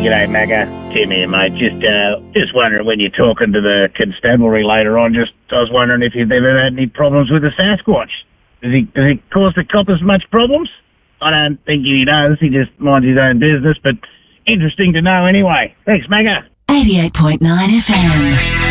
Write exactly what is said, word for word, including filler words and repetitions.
g'day, Magga. Tim here, mate. Just, uh, just wondering when you're talking to the constabulary later on, just, I was wondering if you've ever had any problems with the Sasquatch. Does he, does he cause the coppers much problems? I don't think he does. He just minds his own business, but interesting to know anyway. Thanks, Magga. eighty-eight point nine F M.